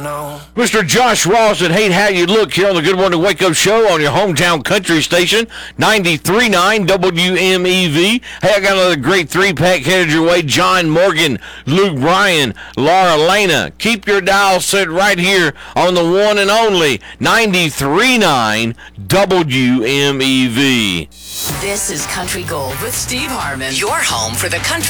Mr. Josh Ross at Hate How You Look here on the Good Morning Wake Up Show on your hometown country station, 93.9 WMEV. Hey, I got another great three-pack headed your way. John Morgan, Luke Bryan, Laura Lana. Keep your dial set right here on the one and only 93.9 WMEV. This is Country Gold with Steve Harmon, your home for the country